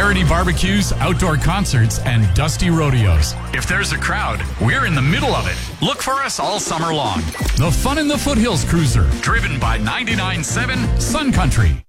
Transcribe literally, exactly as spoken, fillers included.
charity barbecues, outdoor concerts, and dusty rodeos. If there's a crowd, we're in the middle of it. Look for us all summer long. The Fun in the Foothills Cruiser, driven by ninety-nine point seven Sun Country.